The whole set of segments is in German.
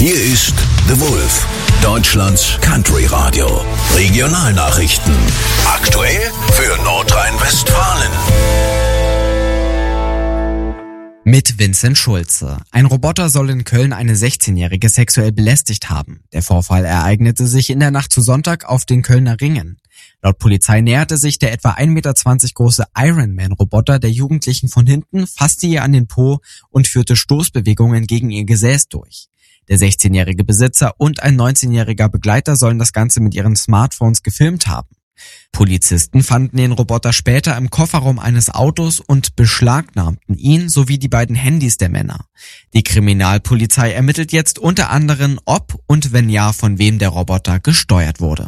Hier ist The Wolf, Deutschlands Country Radio. Regionalnachrichten. Aktuell für Nordrhein-Westfalen. Mit Vincent Schulze. Ein Roboter soll in Köln eine 16-Jährige sexuell belästigt haben. Der Vorfall ereignete sich in der Nacht zu Sonntag auf den Kölner Ringen. Laut Polizei näherte sich der etwa 1,20 Meter große Ironman-Roboter der Jugendlichen von hinten, fasste ihr an den Po und führte Stoßbewegungen gegen ihr Gesäß durch. Der 16-jährige Besitzer und ein 19-jähriger Begleiter sollen das Ganze mit ihren Smartphones gefilmt haben. Polizisten fanden den Roboter später im Kofferraum eines Autos und beschlagnahmten ihn sowie die beiden Handys der Männer. Die Kriminalpolizei ermittelt jetzt unter anderem, ob und wenn ja, von wem der Roboter gesteuert wurde.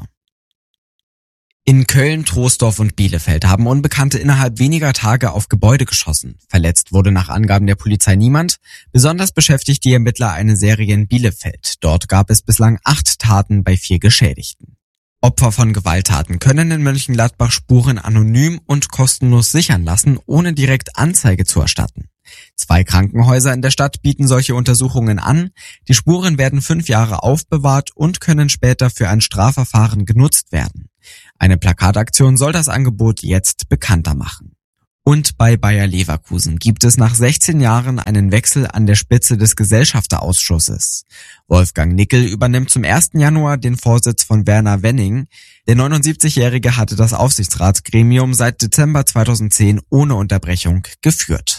In Köln, Troisdorf und Bielefeld haben Unbekannte innerhalb weniger Tage auf Gebäude geschossen. Verletzt wurde nach Angaben der Polizei niemand. Besonders beschäftigt die Ermittler eine Serie in Bielefeld. Dort gab es bislang 8 Taten bei 4 Geschädigten. Opfer von Gewalttaten können in Mönchengladbach Spuren anonym und kostenlos sichern lassen, ohne direkt Anzeige zu erstatten. 2 Krankenhäuser in der Stadt bieten solche Untersuchungen an. Die Spuren werden 5 Jahre aufbewahrt und können später für ein Strafverfahren genutzt werden. Eine Plakataktion soll das Angebot jetzt bekannter machen. Und bei Bayer Leverkusen gibt es nach 16 Jahren einen Wechsel an der Spitze des Gesellschafterausschusses. Wolfgang Nickel übernimmt zum 1. Januar den Vorsitz von Werner Wenning. Der 79-Jährige hatte das Aufsichtsratsgremium seit Dezember 2010 ohne Unterbrechung geführt.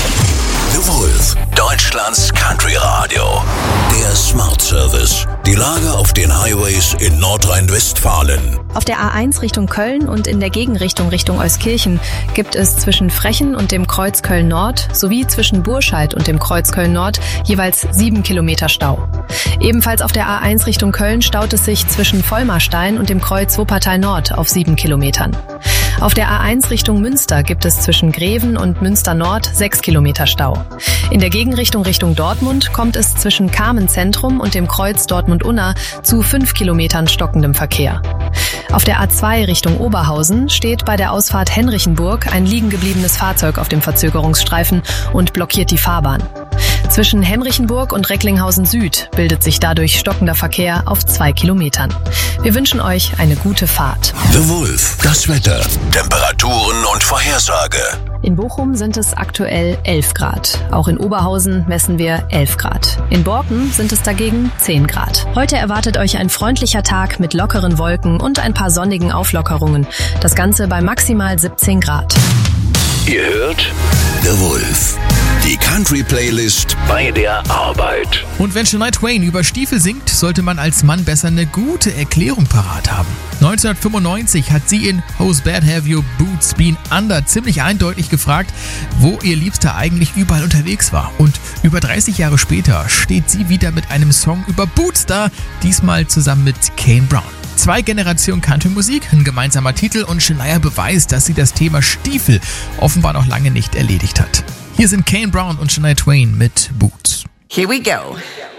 The Wolf, Deutschlands Country Radio. Der Smart Service. Die Lage auf den Highways in Nordrhein-Westfalen. Auf der A1 Richtung Köln und in der Gegenrichtung Richtung Euskirchen gibt es zwischen Frechen und dem Kreuz Köln-Nord sowie zwischen Burscheid und dem Kreuz Köln-Nord jeweils 7 Kilometer Stau. Ebenfalls auf der A1 Richtung Köln staut es sich zwischen Vollmarstein und dem Kreuz Wuppertal-Nord auf 7 Kilometern. Auf der A1 Richtung Münster gibt es zwischen Greven und Münster-Nord 6 Kilometer Stau. In der Gegenrichtung Richtung Dortmund kommt es zwischen Carmen-Zentrum und dem Kreuz Dortmund-Unna zu 5 Kilometern stockendem Verkehr. Auf der A2 Richtung Oberhausen steht bei der Ausfahrt Henrichenburg ein liegengebliebenes Fahrzeug auf dem Verzögerungsstreifen und blockiert die Fahrbahn. Zwischen Henrichenburg und Recklinghausen Süd bildet sich dadurch stockender Verkehr auf 2 Kilometern. Wir wünschen euch eine gute Fahrt. The Wolf, das Wetter, Temperaturen und Vorhersage. In Bochum sind es aktuell 11 Grad. Auch in Oberhausen messen wir 11 Grad. In Borken sind es dagegen 10 Grad. Heute erwartet euch ein freundlicher Tag mit lockeren Wolken und ein paar sonnigen Auflockerungen. Das Ganze bei maximal 17 Grad. Ihr hört The Wolf, die Country-Playlist bei der Arbeit. Und wenn Shania Twain über Stiefel singt, sollte man als Mann besser eine gute Erklärung parat haben. 1995 hat sie in How's Bad Have Your Boots Been Under ziemlich eindeutig gefragt, wo ihr Liebster eigentlich überall unterwegs war. Und über 30 Jahre später steht sie wieder mit einem Song über Boots da, diesmal zusammen mit Kane Brown. 2 Generationen Country-Musik, ein gemeinsamer Titel und Shania beweist, dass sie das Thema Stiefel offenbar noch lange nicht erledigt hat. Hier sind Kane Brown und Shania Twain mit Boots. Here we go.